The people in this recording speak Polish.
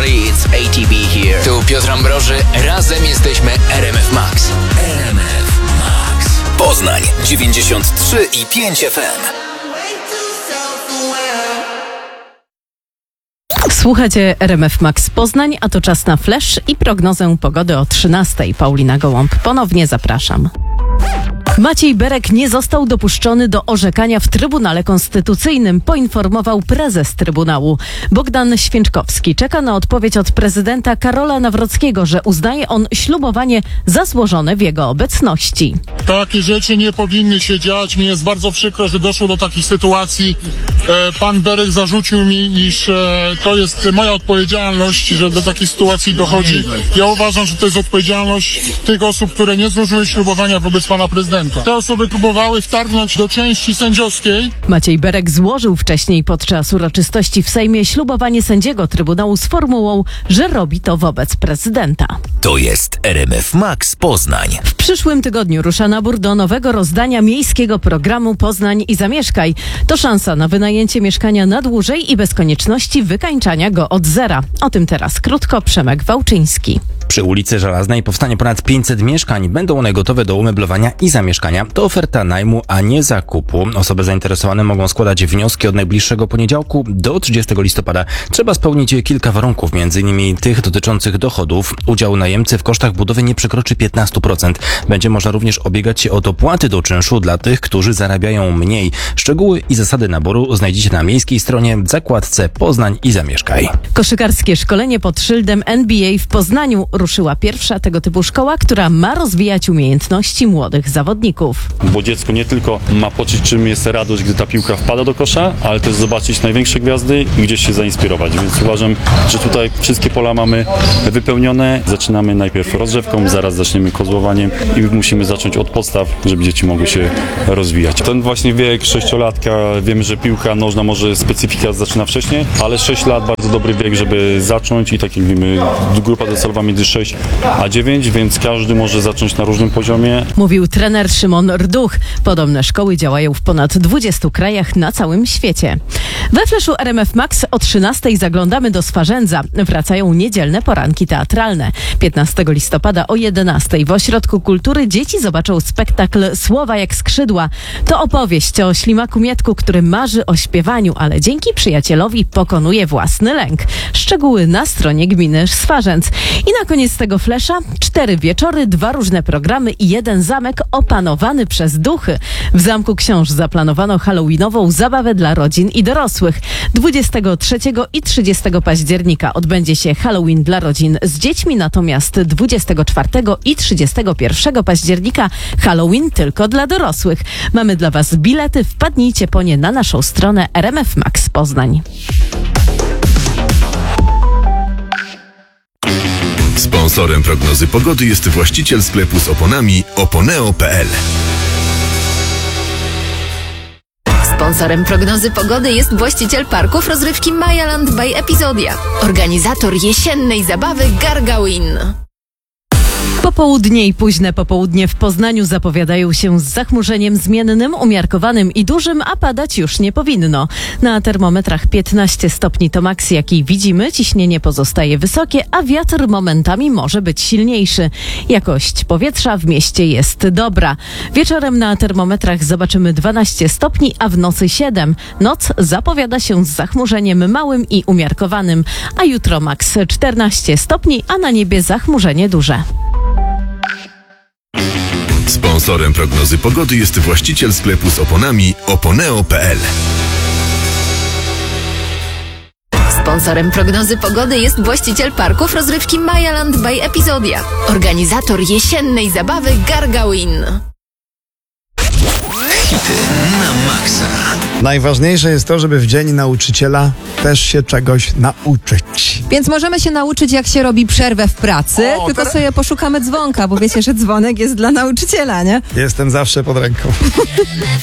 everybody, it's ATB here. Tu Piotr Ambroży, razem jesteśmy RMF Max. RMF Max. Poznań 93,5 FM. Słuchacie RMF Max Poznań, a to czas na flash i prognozę pogody o 13:00. Paulina Gołąb, ponownie zapraszam. Maciej Berek nie został dopuszczony do orzekania w Trybunale Konstytucyjnym, poinformował prezes Trybunału. Bogdan Święczkowski czeka na odpowiedź od prezydenta Karola Nawrockiego, że uznaje on ślubowanie za złożone w jego obecności. Takie rzeczy nie powinny się dziać. Mi jest bardzo przykro, że doszło do takich sytuacji. Pan Berek zarzucił mi, iż to jest moja odpowiedzialność, że do takiej sytuacji dochodzi. Ja uważam, że to jest odpowiedzialność tych osób, które nie złożyły ślubowania wobec pana prezydenta. Te osoby próbowały wtargnąć do części sędziowskiej. Maciej Berek złożył wcześniej podczas uroczystości w Sejmie ślubowanie sędziego Trybunału z formułą, że robi to wobec prezydenta. To jest RMF Max Poznań. W przyszłym tygodniu rusza nabór do nowego rozdania miejskiego programu Poznań i Zamieszkaj. To szansa na wynajęcie mieszkania na dłużej i bez konieczności wykańczania go od zera. O tym teraz krótko Przemek Wałczyński. Przy ulicy Żelaznej powstanie ponad 500 mieszkań. Będą one gotowe do umeblowania i zamieszkania. To oferta najmu, a nie zakupu. Osoby zainteresowane mogą składać wnioski od najbliższego poniedziałku do 30 listopada. Trzeba spełnić kilka warunków, m.in. tych dotyczących dochodów. Udział najemcy w kosztach budowy nie przekroczy 15%. Będzie można również ubiegać się o dopłaty do czynszu dla tych, którzy zarabiają mniej. Szczegóły i zasady naboru znajdziecie na miejskiej stronie w zakładce Poznań i Zamieszkaj. Koszykarskie szkolenie pod szyldem NBA w Poznaniu. Ruszyła pierwsza tego typu szkoła, która ma rozwijać umiejętności młodych zawodników. Bo dziecko nie tylko ma poczuć, czym jest radość, gdy ta piłka wpada do kosza, ale też zobaczyć największe gwiazdy i gdzieś się zainspirować. Więc uważam, że tutaj wszystkie pola mamy wypełnione. Zaczynamy najpierw rozgrzewką, zaraz zaczniemy kozłowaniem i musimy zacząć od podstaw, żeby dzieci mogły się rozwijać. Ten właśnie wiek 6-latka, wiemy, że piłka nożna może specyfika zaczyna wcześniej, ale 6 lat bardzo dobry wiek, żeby zacząć i tak jak wiemy, grupa docelowa między 6 a 9, więc każdy może zacząć na różnym poziomie. Mówił trener Szymon Rduch. Podobne szkoły działają w ponad 20 krajach na całym świecie. We Flashu RMF Max o 13:00 zaglądamy do Swarzędza. Wracają niedzielne poranki teatralne. 15 listopada o 11:00 w Ośrodku Kultury dzieci zobaczą spektakl Słowa jak skrzydła. To opowieść o ślimaku Mietku, który marzy o śpiewaniu, ale dzięki przyjacielowi pokonuje własny lęk. Szczegóły na stronie gminy Swarzędz. I na koniec tego flesza 4 wieczory, 2 różne programy i 1 zamek opanowany przez duchy. W Zamku Książ zaplanowano halloweenową zabawę dla rodzin i dorosłych. 23 i 30 października odbędzie się Halloween dla rodzin z dziećmi, natomiast 24 i 31 października Halloween tylko dla dorosłych. Mamy dla Was bilety, wpadnijcie po nie na naszą stronę RMF Max Poznań. Sponsorem prognozy pogody jest właściciel sklepu z oponami oponeo.pl. Sponsorem prognozy pogody jest właściciel parków rozrywki Mayaland by Epizodia. Organizator jesiennej zabawy Gargawin. Popołudnie i późne popołudnie w Poznaniu zapowiadają się z zachmurzeniem zmiennym, umiarkowanym i dużym, a padać już nie powinno. Na termometrach 15 stopni to maks, jaki widzimy, ciśnienie pozostaje wysokie, a wiatr momentami może być silniejszy. Jakość powietrza w mieście jest dobra. Wieczorem na termometrach zobaczymy 12 stopni, a w nocy 7. Noc zapowiada się z zachmurzeniem małym i umiarkowanym, a jutro maks 14 stopni, a na niebie zachmurzenie duże. Sponsorem prognozy pogody jest właściciel sklepu z oponami oponeo.pl. Sponsorem prognozy pogody jest właściciel parków rozrywki Mayaland by Epizodia. Organizator jesiennej zabawy Gargawin. Hity na maksa. Najważniejsze jest to, żeby w Dzień Nauczyciela też się czegoś nauczyć. Więc możemy się nauczyć, jak się robi przerwę w pracy, tylko sobie poszukamy dzwonka, bo wiecie, że dzwonek jest dla nauczyciela, nie? Jestem zawsze pod ręką.